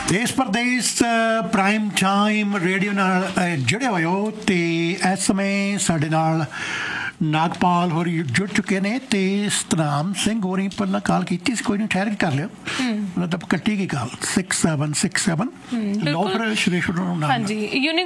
ਦੇਸ਼ Pradesh prime time radio ਨਾਲ ਜੁੜੇ ਹੋਏ ਹੋ ਅਤੇ ਇਸ ਸਮੇਂ ਸਾਡੇ ਨਾਲ ਨਾਗਪਾਲ ਹੋਰੀ ਜੁੜ ਚੁੱਕੇ ਨੇ ਅਤੇ ਸਤਨਾਮ ਸਿੰਘ ਹੋਰੀ ਪਹਿਲਾਂ ਕਾਲ ਕੀਤੀ ਸੀ, ਕੋਈ ਨਹੀਂ ਠਹਿਰ ਕੇ ਕਰ ਲਿਓ, ਮਤਲਬ ਕੱਟੀ ਗਈ ਕਾਲ 6767 ਲਓ ਫਿਰ ਸ਼੍ਰੀ ਸ਼ੁਰੂ ਨਾਲ। ਹਾਂਜੀ,